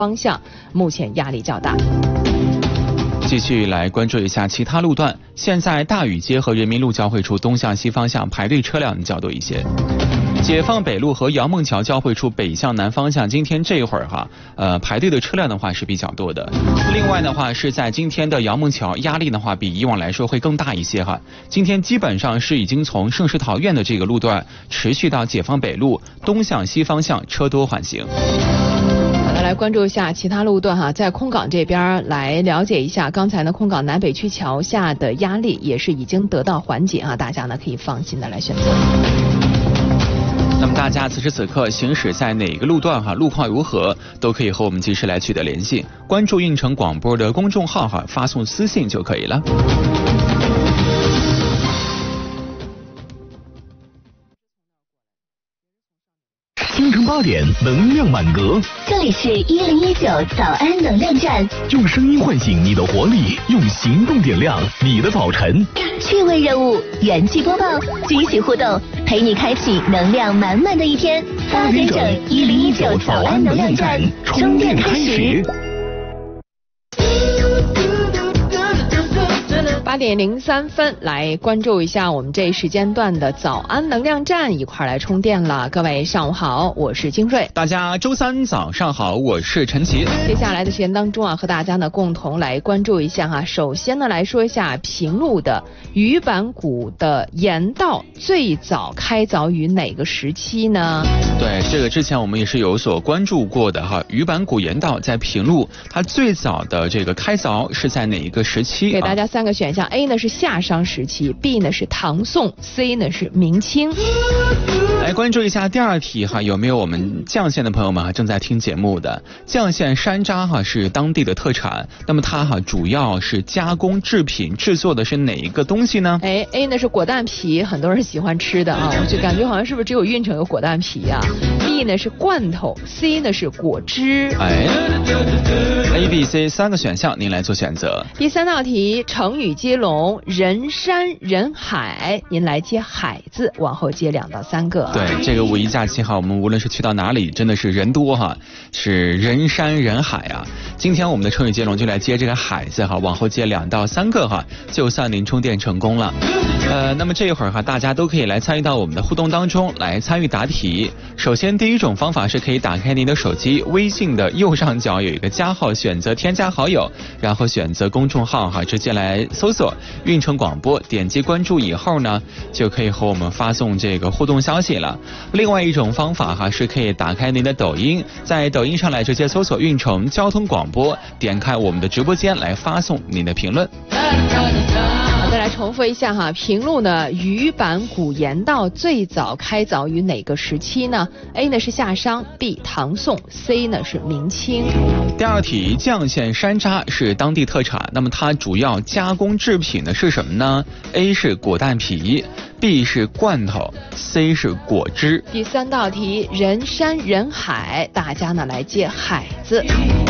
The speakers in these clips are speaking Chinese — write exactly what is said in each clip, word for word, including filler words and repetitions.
方向，目前压力较大。 继续来关注一下其他路段。现在大禹街和人民路交汇处东向西方向排队车辆较多一些。解放北路和杨孟桥交汇处北向南方向，今天这一会儿哈，呃，排队的车辆的话是比较多的。另外的话是在今天的杨孟桥压力的话比以往来说会更大一些哈。今天基本上是已经从盛世桃苑的这个路段持续到解放北路东向西方向车多缓行。 来关注一下其他路段哈，在空港这边来了解一下，刚才呢空港南北区桥下的压力也是已经得到缓解哈，大家呢可以放心的来选择。 那么大家此时此刻行驶在哪个路段哈，路况如何，都可以和我们及时来取得联系，关注运城广播的公众号哈，发送私信就可以了。 清晨八点，能量满格。 这里是一零一九早安能量站， 用声音唤醒你的活力，用行动点亮你的早晨。 趣味任务，元气播报，惊喜互动，陪你开启能量满满的一天。八点整，一零一九早安能量站，充电开始。 八点零三分，来关注一下我们这一时间段的早安能量站，一块来充电了。各位上午好，我是金瑞。 大家周三早上好，我是陈奇。 接下来的时间当中啊，和大家呢共同来关注一下哈。首先呢来说一下平路的鱼板谷的盐道最早开凿于哪个时期呢？ 对，这个之前我们也是有所关注过的哈。鱼板谷盐道在平路，它最早的这个开凿是在哪一个时期？ 给大家三个选项。A 呢是夏商时期， B 呢是唐宋， C 呢是明清。 来关注一下第二题哈，有没有我们绛县的朋友们哈正在听节目的？绛县山楂哈是当地的特产，那么它哈主要是加工制品，制作的是哪一个东西呢？ 哎 ，A 呢是果蛋皮，很多人喜欢吃的啊，我就感觉好像是不是只有运城有果蛋皮啊 ？B 呢是罐头， C 呢是果汁。 哎 ，A、B、C 三个选项，您来做选择。 第三道题，成语接龙，人山人海，您来接海字，往后接两到三个。 对，这个五一假期哈，我们无论是去到哪里，真的是人多哈，是人山人海啊。今天我们的成语接龙就来接这个海字哈，往后接两到三个哈，就算您充电成功了。呃，那么这一会儿哈，大家都可以来参与到我们的互动当中来参与答题。首先第一种方法是可以打开您的手机，微信的右上角有一个加号，选择添加好友，然后选择公众号哈，直接来搜索运城广播，点击关注以后呢，就可以和我们发送这个互动消息了。另外一种方法哈，是可以打开您的抖音，在抖音上来直接搜索运城交通广播，点开我们的直播间来发送您的评论。 再来重复一下哈，平路呢鱼板谷盐道最早开凿于哪个时期呢？ A 呢是夏商， B 唐宋， C 呢是明清。 第二题，绛县山楂是当地特产，那么它主要加工制品的是什么呢？ A 是果蛋皮， B 是罐头， C 是果汁。 第三道题，人山人海，大家呢来接海字。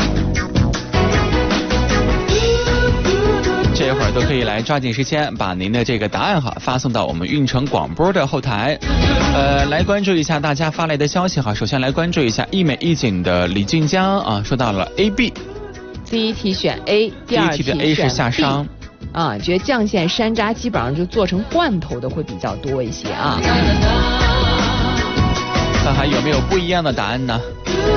这一会儿都可以来抓紧时间把您的这个答案哈发送到我们运城广播的后台。呃，来关注一下大家发来的消息哈。首先来关注一下一美一景的李俊江啊，说到了 A、B。 第一题选 A， 第二题选 B。 第一题的 A 是夏商。 啊，觉得绛县山楂基本上就做成罐头的会比较多一些啊。 看还有没有不一样的答案呢？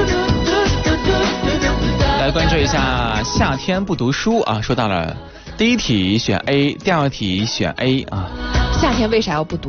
来关注一下夏天不读书啊，说到了第一题选 A， 第二题选 A 啊。 夏天为啥要不读